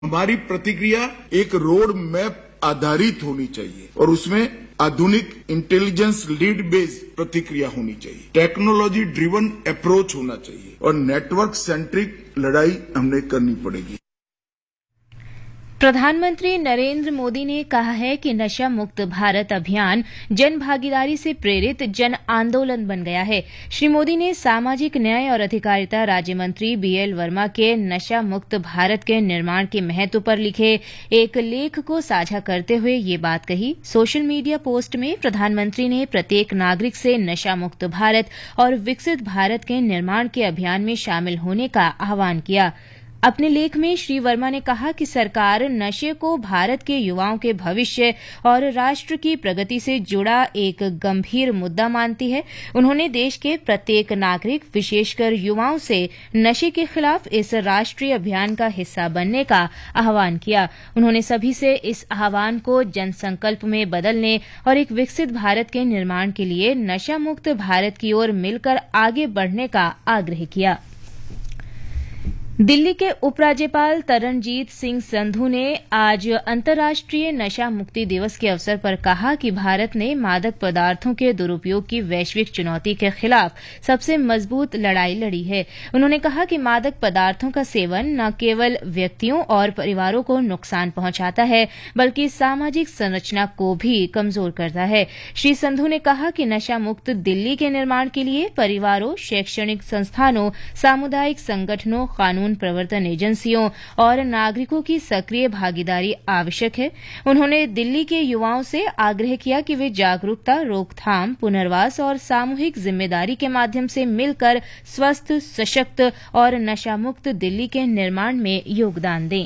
हमारी प्रतिक्रिया एक रोड मैप आधारित होनी चाहिए और उसमें आधुनिक इंटेलिजेंस लीड बेस्ड प्रतिक्रिया होनी चाहिए, टेक्नोलॉजी ड्रिवन अप्रोच होना चाहिए और नेटवर्क सेंट्रिक लड़ाई हमने करनी पड़ेगी। प्रधानमंत्री नरेंद्र मोदी ने कहा है कि नशा मुक्त भारत अभियान जन भागीदारी से प्रेरित जन आंदोलन बन गया है। श्री मोदी ने सामाजिक न्याय और अधिकारिता राज्य मंत्री BL वर्मा के नशा मुक्त भारत के निर्माण के महत्व पर लिखे एक लेख को साझा करते हुए ये बात कही। सोशल मीडिया पोस्ट में प्रधानमंत्री ने प्रत्येक नागरिक से नशा मुक्त भारत और विकसित भारत के निर्माण के अभियान में शामिल होने का आह्वान किया। अपने लेख में श्री वर्मा ने कहा कि सरकार नशे को भारत के युवाओं के भविष्य और राष्ट्र की प्रगति से जुड़ा एक गंभीर मुद्दा मानती है। उन्होंने देश के प्रत्येक नागरिक, विशेषकर युवाओं से नशे के खिलाफ इस राष्ट्रीय अभियान का हिस्सा बनने का आह्वान किया। उन्होंने सभी से इस आह्वान को जनसंकल्प में बदलने और एक विकसित भारत के निर्माण के लिए नशा मुक्त भारत की ओर मिलकर आगे बढ़ने का आग्रह किया। दिल्ली के उपराज्यपाल तरनजीत सिंह संधू ने आज अंतर्राष्ट्रीय नशा मुक्ति दिवस के अवसर पर कहा कि भारत ने मादक पदार्थों के दुरुपयोग की वैश्विक चुनौती के खिलाफ सबसे मजबूत लड़ाई लड़ी है। उन्होंने कहा कि मादक पदार्थों का सेवन न केवल व्यक्तियों और परिवारों को नुकसान पहुंचाता है बल्कि सामाजिक संरचना को भी कमजोर करता है। श्री संधू ने कहा कि नशा मुक्त दिल्ली के निर्माण के लिए परिवारों, शैक्षणिक संस्थानों, सामुदायिक संगठनों, कानून प्रवर्तन एजेंसियों और नागरिकों की सक्रिय भागीदारी आवश्यक है। उन्होंने दिल्ली के युवाओं से आग्रह किया कि वे जागरूकता, रोकथाम, पुनर्वास और सामूहिक जिम्मेदारी के माध्यम से मिलकर स्वस्थ, सशक्त और नशा मुक्त दिल्ली के निर्माण में योगदान दें।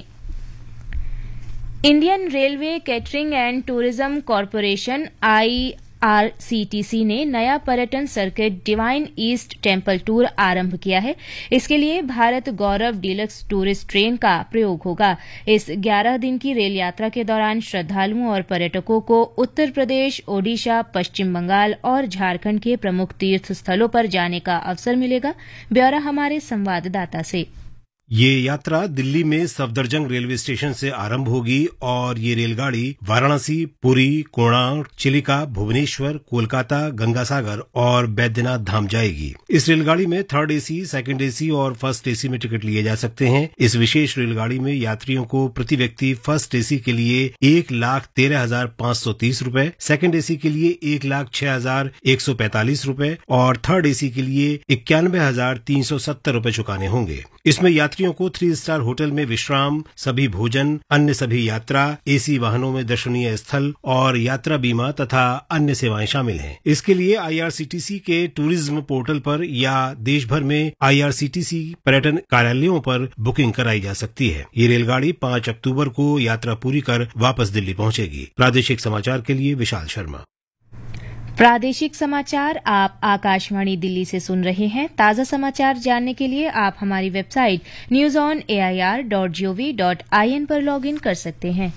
Indian railway catering and tourism corporation IRCTC ने नया पर्यटन circuit divine east temple tour आरंभ किया है। इसके लिए भारत गौरव डीलक्स टूरिस्ट ट्रेन का प्रयोग होगा। इस 11 दिन की रेल यात्रा के दौरान श्रद्धालुओं और पर्यटकों को उत्तर प्रदेश, ओडिशा, पश्चिम बंगाल और झारखंड के प्रमुख तीर्थ स्थलों पर जाने का अवसर मिलेगा। ब्यौरा हमारे संवाददाता से। ये यात्रा दिल्ली में सफदरजंग रेलवे स्टेशन से आरंभ होगी और ये रेलगाड़ी वाराणसी, पुरी, कोणार्क, चिलिका, भुवनेश्वर, कोलकाता, गंगासागर और बैद्यनाथ धाम जाएगी। इस रेलगाड़ी में 3rd AC, 2nd AC और 1st AC में टिकट लिए जा सकते हैं। इस विशेष रेलगाड़ी में यात्रियों को प्रति व्यक्ति 1st AC के लिए 1,13,530 रूपये, 2nd AC के लिए 1,06,145 रूपये और 3rd AC के लिए 91,370 रूपये चुकाने होंगे। इसमें यात्रियों को 3 स्टार होटल में विश्राम, सभी भोजन, अन्य सभी यात्रा, AC वाहनों में दर्शनीय स्थल और यात्रा बीमा तथा अन्य सेवाएं शामिल हैं। इसके लिए IRCTC के टूरिज्म पोर्टल पर या देश भर में IRCTC पर्यटन कार्यालयों पर बुकिंग कराई जा सकती है। ये रेलगाड़ी 5 अक्टूबर को यात्रा पूरी कर वापस दिल्ली पहुंचेगी। प्रादेशिक समाचार के लिए विशाल शर्मा। प्रादेशिक समाचार आप आकाशवाणी दिल्ली से सुन रहे हैं। ताजा समाचार जानने के लिए आप हमारी वेबसाइट newsonair.gov.in पर लॉगिन कर सकते हैं।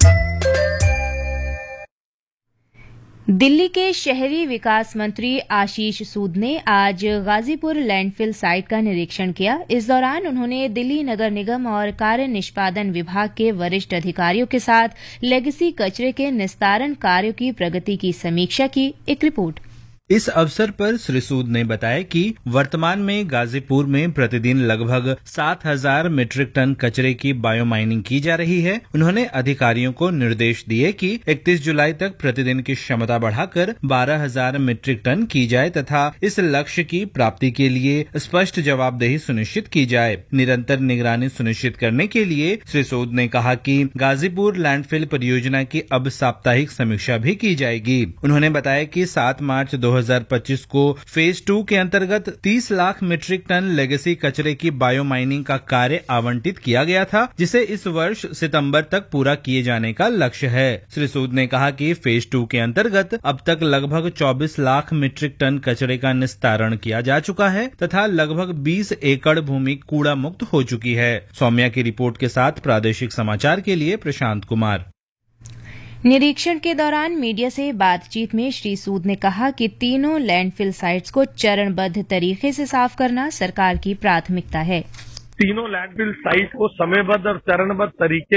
दिल्ली के शहरी विकास मंत्री आशीष सूद ने आज गाजीपुर लैंडफिल साइट का निरीक्षण किया। इस दौरान उन्होंने दिल्ली नगर निगम और कार्य निष्पादन विभाग के वरिष्ठ अधिकारियों के साथ लेगेसी कचरे के निस्तारण कार्यों की प्रगति की समीक्षा की। एक रिपोर्ट। इस अवसर पर श्री सूद ने बताया कि वर्तमान में गाजीपुर में प्रतिदिन लगभग 7,000 मीट्रिक टन कचरे की बायोमाइनिंग की जा रही है। उन्होंने अधिकारियों को निर्देश दिए कि 31 जुलाई तक प्रतिदिन की क्षमता बढ़ाकर 12,000 मीट्रिक टन की जाए तथा इस लक्ष्य की प्राप्ति के लिए स्पष्ट जवाबदेही सुनिश्चित की जाए। निरंतर निगरानी सुनिश्चित करने के लिए श्री सूद ने कहा कि गाजीपुर लैंडफिल परियोजना की अब साप्ताहिक समीक्षा भी की जाएगी। उन्होंने बताया कि 7 मार्च 2025 को फेज 2 के अंतर्गत 30 लाख मीट्रिक टन लेगेसी कचरे की बायोमाइनिंग का कार्य आवंटित किया गया था, जिसे इस वर्ष सितंबर तक पूरा किए जाने का लक्ष्य है। श्री सूद ने कहा कि फेज 2 के अंतर्गत अब तक लगभग 24 लाख मीट्रिक टन कचरे का निस्तारण किया जा चुका है तथा लगभग 20 एकड़ भूमि कूड़ा मुक्त हो चुकी है। सौम्या की रिपोर्ट के साथ प्रादेशिक समाचार के लिए प्रशांत कुमार। निरीक्षण के दौरान मीडिया से बातचीत में श्री सूद ने कहा कि तीनों लैंडफिल साइट्स को चरणबद्ध तरीके से साफ करना सरकार की प्राथमिकता है। तीनों लैंडफिल साइट को समयबद्ध और चरणबद्ध तरीके